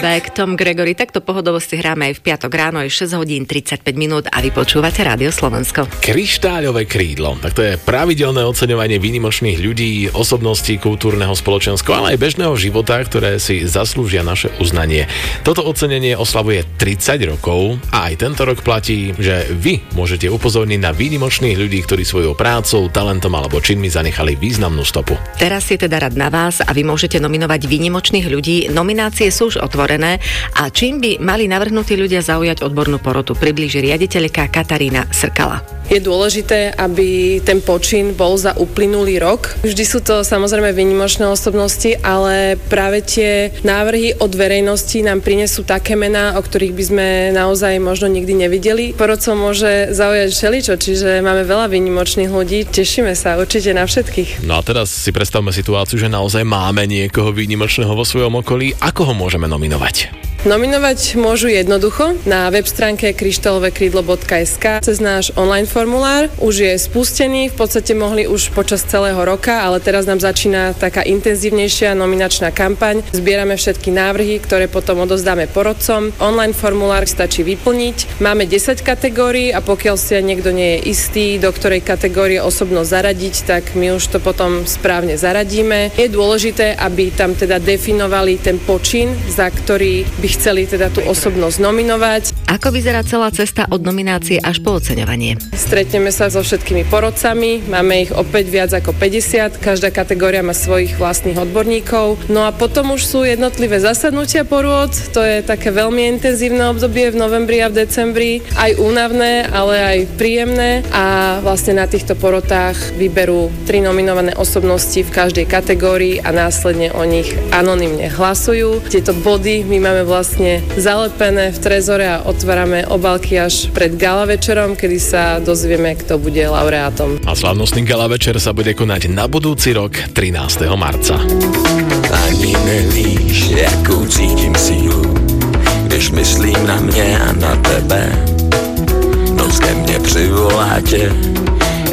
Back, Tom Gregory. Takto pohodovo si hráme aj v piatok ráno, je 6 hodín 35 minút a vy počúvate Rádio Slovensko. Kryštáľové krídlo. Tak to je pravidelné oceňovanie výnimočných ľudí, osobností kultúrneho, spoločenského, ale aj bežného života, ktoré si zaslúžia naše uznanie. Toto ocenenie oslavuje 30 rokov a aj tento rok platí, že vy môžete upozorniť na výnimočných ľudí, ktorí svojou prácou, talentom alebo činmi zanechali významnú stopu. Teraz je teda rad na vás a vy môžete nominovať výnimočných ľudí. Nominácie sú už otvorené a čím by mali navrhnutí ľudia zaujať odbornú porotu, priblíži riaditeľka Katarína Srkala. Je dôležité, aby ten počin bol za uplynulý rok. Vždy sú to samozrejme výnimočné osobnosti, ale práve tie návrhy od verejnosti nám prinesú také mená, o ktorých by sme naozaj možno nikdy nevideli. Porodcom môže zaujať všeličo, čiže máme veľa výnimočných ľudí. Tešíme sa určite na všetkých. No a teraz si predstavme situáciu, že naozaj máme niekoho výnimočného vo svojom okolí. Ako ho môžeme nominovať? Nominovať môžu jednoducho na web stránke kryštáľovekrídlo.sk cez náš online formulár. Už je spustený, v podstate mohli už počas celého roka, ale teraz nám začína taká intenzívnejšia nominačná kampaň. Zbierame všetky návrhy, ktoré potom odovzdáme porodcom. Online formulár stačí vyplniť. Máme 10 kategórií a pokiaľ si niekto nie je istý, do ktorej kategórie osobnosť zaradiť, tak my už to potom správne zaradíme. Je dôležité, aby tam teda definovali ten počin, za ktorý by chceli teda tú osobnosť nominovať. Ako vyzerá celá cesta od nominácie až po oceňovanie? Stretneme sa so všetkými porodcami, máme ich opäť viac ako 50, každá kategória má svojich vlastných odborníkov. No a potom už sú jednotlivé zasadnutia porôd, to je také veľmi intenzívne obdobie v novembri a v decembri, aj únavné, ale aj príjemné a vlastne na týchto porotách vyberú 3 nominované osobnosti v každej kategórii a následne o nich anonymne hlasujú. Tieto body my máme vlastne zalepené v trezore a otvárame obálky až pred gala večerom, kedy sa dozvieme, kto bude laureátom. A slavnostný gala večer sa bude konať na budúci rok 13. marca. Ani nevíš, jakou cítím sílu, když myslím na mě a na tebe. Noc ke mně přivolá tě